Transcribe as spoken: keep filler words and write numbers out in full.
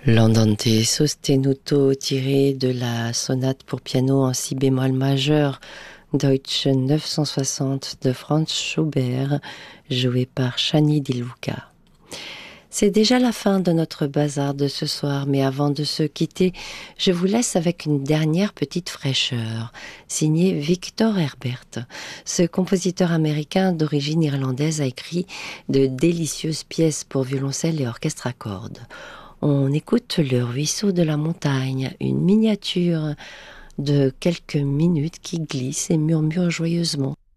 L'Andante sostenuto tiré de la sonate pour piano en si bémol majeur, Deutsche neuf cent soixante de Franz Schubert, joué par Shani Di Luca. C'est déjà la fin de notre bazar de ce soir, mais avant de se quitter, je vous laisse avec une dernière petite fraîcheur, signée Victor Herbert. Ce compositeur américain d'origine irlandaise a écrit de délicieuses pièces pour violoncelle et orchestre à cordes. On écoute Le ruisseau de la montagne, une miniature de quelques minutes qui glisse et murmure joyeusement.